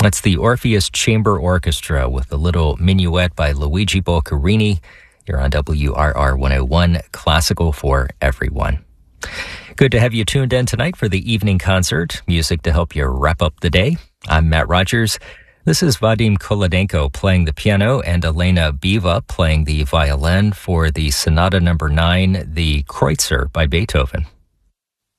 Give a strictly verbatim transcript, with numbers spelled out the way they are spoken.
That's the Orpheus Chamber Orchestra with a little minuet by Luigi Boccherini. You're on W R R one oh one, Classical for Everyone. Good to have you tuned in tonight for the evening concert, music to help you wrap up the day. I'm Matt Rogers. This is Vadim Kolodenko playing the piano and Elena Biva playing the violin for the Sonata Number nine, the Kreutzer by Beethoven.